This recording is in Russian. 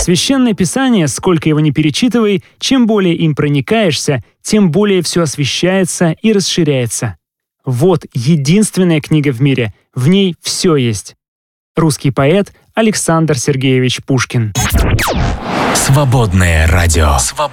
Священное Писание, сколько его ни перечитывай, чем более им проникаешься, тем более все освещается и расширяется. Вот единственная книга в мире, в ней все есть. Русский поэт Александр Сергеевич Пушкин. Свободное радио.